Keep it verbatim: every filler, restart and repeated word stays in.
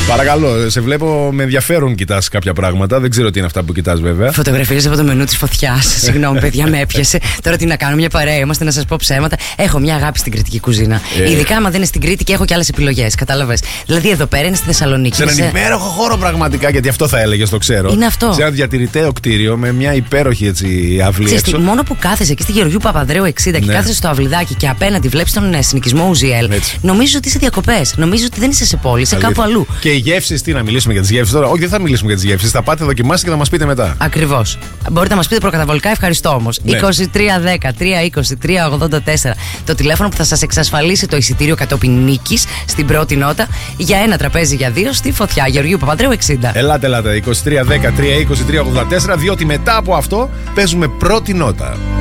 Παρακαλώ, σε βλέπω με ενδιαφέρον κοιτάς κάποια πράγματα. Δεν ξέρω τι είναι αυτά που κοιτάς, βέβαια. Φωτογραφίες από το μενού της φωτιάς. Συγγνώμη, παιδιά, με έπιασε. Τώρα τι να κάνω, μια παρέα είμαστε, να σας πω ψέματα. Έχω μια αγάπη στην κριτική κουζίνα. Ε... Ειδικά άμα δεν είναι στην Κρήτη και έχω και άλλες επιλογές. Κατάλαβες. Δηλαδή εδώ πέρα είναι στη Θεσσαλονίκη. Σε έναν σε... υπέροχο χώρο πραγματικά, γιατί αυτό θα έλεγες, το ξέρω. Είναι αυτό. Σε ένα διατηρηταίο κτίριο με μια υπέροχη έτσι, αυλή. Έξω. Μόνο που κάθεσαι εκεί στη Γεωργίου Παπανδρέου εξήντα ναι. και κάθεσαι στο αυλιδάκι και απέναντι βλέπεις τον ναι, συνοικισμό Ουζιέλ. Νομίζεις ότι είσαι διακοπές. Νομίζεις ότι δεν είσαι σε πόλη, είσαι κάπου αλλού. Και οι γεύσεις, τι να μιλήσουμε για τις γεύσεις τώρα. Όχι, δεν θα μιλήσουμε για τις γεύσεις. Θα πάτε, δοκιμάσετε και θα μας πείτε μετά. Ακριβώς. Μπορείτε να μας πείτε προκαταβολικά, ευχαριστώ όμως. Ναι. είκοσι τρία δέκα τριακόσια είκοσι τρία ογδόντα τέσσερα το τηλέφωνο που θα σας εξασφαλίσει το εισιτήριο κατόπιν νίκης στην πρώτη νότα για ένα τραπέζι για δύο στη Φωτιά Γεωργίου Παπανδρέου εξήντα. Ελάτε, ελάτε. είκοσι τρία δέκα τριακόσια είκοσι τρία ογδόντα τέσσερα, διότι μετά από αυτό παίζουμε πρώτη νότα.